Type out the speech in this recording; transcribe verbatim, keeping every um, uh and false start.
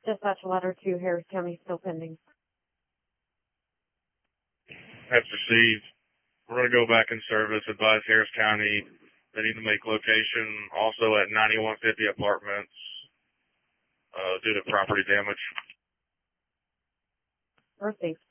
Dispatch letter to Harris County still pending. That's received. We're going to go back in service. Advise Harris County they need to make location also at ninety-one fifty apartments uh, due to property damage. Received.